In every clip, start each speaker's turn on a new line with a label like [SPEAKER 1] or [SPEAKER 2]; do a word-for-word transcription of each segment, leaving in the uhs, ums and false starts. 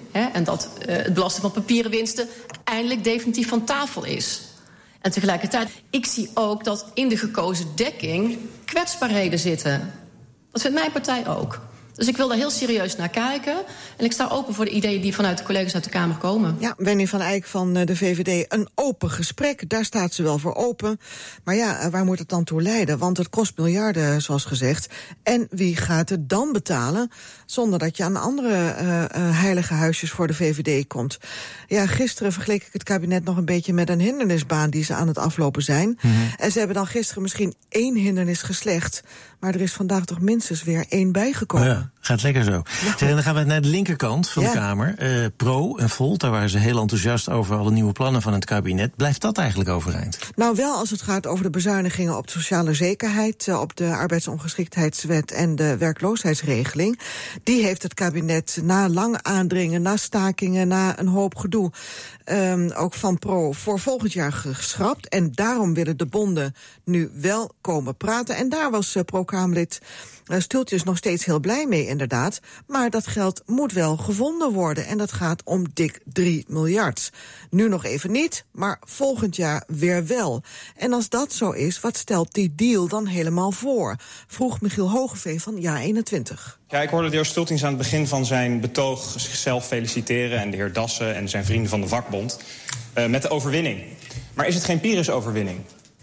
[SPEAKER 1] Hè, en dat uh, het belasting van papieren winsten eindelijk definitief van tafel is. En tegelijkertijd, ik zie ook dat in de gekozen dekking kwetsbaarheden zitten. Dat vindt mijn partij ook. Dus ik wil daar heel serieus naar kijken. En ik sta open voor de ideeën die vanuit de collega's uit de Kamer komen.
[SPEAKER 2] Ja, Wendy van Eyck van de V V D, een open gesprek. Daar staat ze wel voor open. Maar ja, waar moet het dan toe leiden? Want het kost miljarden, zoals gezegd. En wie gaat het dan betalen? Zonder dat je aan andere uh, uh, heilige huisjes voor de V V D komt. Ja, gisteren vergeleek ik het kabinet nog een beetje met een hindernisbaan die ze aan het aflopen zijn. Mm-hmm. En ze hebben dan gisteren misschien één hindernis geslecht. Maar er is vandaag toch minstens weer één bijgekomen.
[SPEAKER 3] Oh ja, gaat lekker zo. Ja. Zeg, en dan gaan we naar de linkerkant van ja. de Kamer. Uh, Pro en Volt, daar waren ze heel enthousiast over alle nieuwe plannen van het kabinet. Blijft dat eigenlijk overeind?
[SPEAKER 2] Nou, wel als het gaat over de bezuinigingen op de sociale zekerheid, uh, op de arbeidsongeschiktheidswet en de werkloosheidsregeling. Die heeft het kabinet na lang aandringen, na stakingen, na een hoop gedoe, um, ook van Pro, voor volgend jaar geschrapt. En daarom willen de bonden nu wel komen praten. En daar was uh, Pro-Kamerlid uh, Stultjes nog steeds heel blij mee, inderdaad. Maar dat geld moet wel gevonden worden. En dat gaat om dik drie miljard. Nu nog even niet, maar volgend jaar weer wel. En als dat zo is, wat stelt die deal dan helemaal voor? Vroeg Michiel Hogeveen van Ja eenentwintig.
[SPEAKER 4] Ja, ik hoorde de heer Stultings aan het begin van zijn betoog zichzelf feliciteren, en de heer Dassen en zijn vrienden van de vakbond, uh, met de overwinning. Maar is het geen Pyrrhus-overwinning?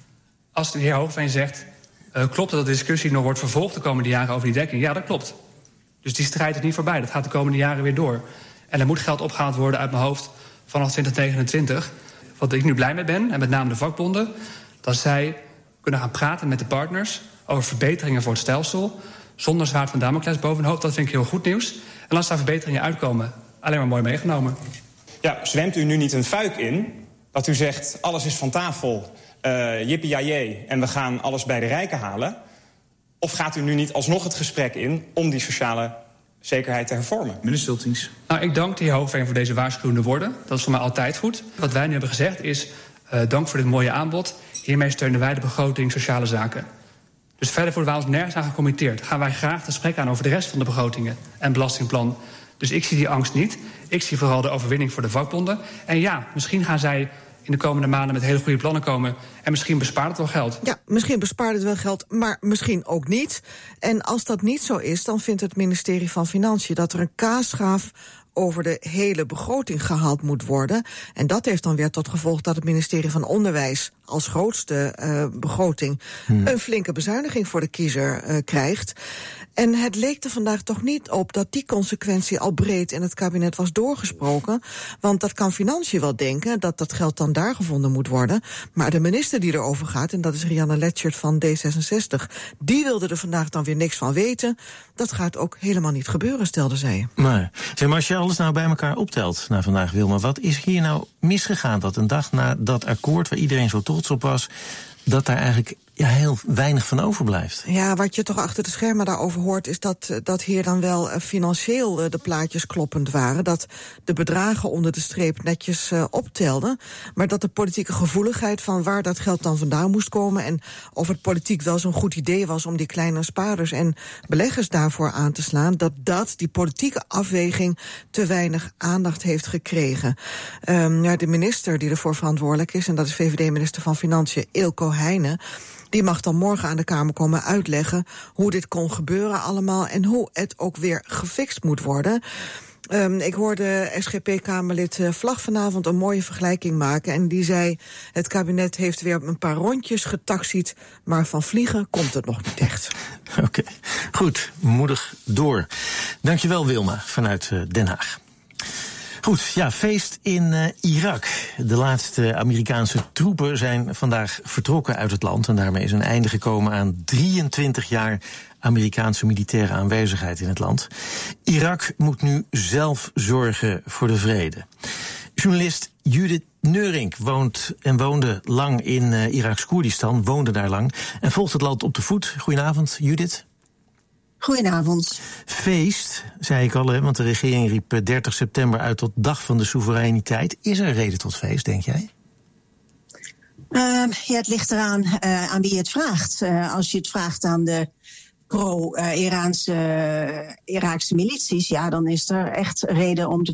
[SPEAKER 5] Als de heer Hogeveen zegt, uh, klopt dat de discussie nog wordt vervolgd de komende jaren over die dekking? Ja, dat klopt. Dus die strijd is niet voorbij. Dat gaat de komende jaren weer door. En er moet geld opgehaald worden uit mijn hoofd vanaf twintig negenentwintig. Wat ik nu blij mee ben, en met name de vakbonden, dat zij kunnen gaan praten met de partners over verbeteringen voor het stelsel, zonder zwaard van Damocles boven hun hoofd. Dat vind ik heel goed nieuws. En als daar verbeteringen uitkomen, alleen maar mooi meegenomen.
[SPEAKER 4] Ja, zwemt u nu niet een fuik in dat u zegt, alles is van tafel, uh, jippie jajee, en we gaan alles bij de rijken halen? Of gaat u nu niet alsnog het gesprek in om die sociale zekerheid te hervormen?
[SPEAKER 5] Meneer Stultings. Nou, ik dank de heer Hogeveen voor deze waarschuwende woorden. Dat is voor mij altijd goed. Wat wij nu hebben gezegd is, uh, dank voor dit mooie aanbod. Hiermee steunen wij de begroting sociale zaken. Dus verder worden wij ons nergens aan gecommitteerd. Gaan wij graag het gesprek aan over de rest van de begrotingen en belastingplan. Dus ik zie die angst niet. Ik zie vooral de overwinning voor de vakbonden. En ja, misschien gaan zij in de komende maanden met hele goede plannen komen. En misschien bespaart het wel geld.
[SPEAKER 2] Ja, misschien bespaart het wel geld, maar misschien ook niet. En als dat niet zo is, dan vindt het ministerie van Financiën dat er een kaasschaaf over de hele begroting gehaald moet worden. En dat heeft dan weer tot gevolg dat het ministerie van Onderwijs als grootste uh, begroting hmm. een flinke bezuiniging voor de kiezer uh, krijgt. En het leek er vandaag toch niet op dat die consequentie al breed in het kabinet was doorgesproken. Want dat kan Financiën wel denken, dat dat geld dan daar gevonden moet worden. Maar de minister die erover gaat, en dat is Rianne Letchert van D zesenzestig... die wilde er vandaag dan weer niks van weten. Dat gaat ook helemaal niet gebeuren, stelde zij.
[SPEAKER 3] Nee. Zeg maar, als je alles nou bij elkaar optelt naar vandaag, Wilma, wat is hier nou misgegaan dat een dag na dat akkoord waar iedereen zo trots op was, dat daar eigenlijk ja, heel weinig van overblijft?
[SPEAKER 2] Ja, wat je toch achter de schermen daarover hoort, is dat, dat hier dan wel uh, financieel uh, de plaatjes kloppend waren. Dat de bedragen onder de streep netjes uh, optelden. Maar dat de politieke gevoeligheid van waar dat geld dan vandaan moest komen en of het politiek wel zo'n goed idee was om die kleine spaarders en beleggers daarvoor aan te slaan, dat dat, die politieke afweging, te weinig aandacht heeft gekregen. Um, ja, de minister die ervoor verantwoordelijk is, en dat is V V D-minister van Financiën, Eelco Heijnen, die mag dan morgen aan de Kamer komen uitleggen hoe dit kon gebeuren allemaal en hoe het ook weer gefixt moet worden. Um, ik hoorde S G P-Kamerlid uh, Vlag vanavond een mooie vergelijking maken. En die zei, het kabinet heeft weer een paar rondjes getaxied, maar van vliegen komt het nog niet echt.
[SPEAKER 3] Oké, okay. Goed, moedig door. Dankjewel Wilma, vanuit uh, Den Haag. Goed, ja, feest in uh, Irak. De laatste Amerikaanse troepen zijn vandaag vertrokken uit het land en daarmee is een einde gekomen aan drieëntwintig jaar Amerikaanse militaire aanwezigheid in het land. Irak moet nu zelf zorgen voor de vrede. Journalist Judith Neurink woont en woonde lang in uh, Iraks Koerdistan, woonde daar lang en volgt het land op de voet. Goedenavond, Judith.
[SPEAKER 6] Goedenavond.
[SPEAKER 3] Feest, zei ik al, hè, want de regering riep dertig september uit tot dag van de soevereiniteit. Is er reden tot feest, denk jij?
[SPEAKER 6] Uh, ja, het ligt eraan uh, aan wie je het vraagt. Uh, als je het vraagt aan de pro-Iraanse uh, Iraakse milities, ja, dan is er echt reden om te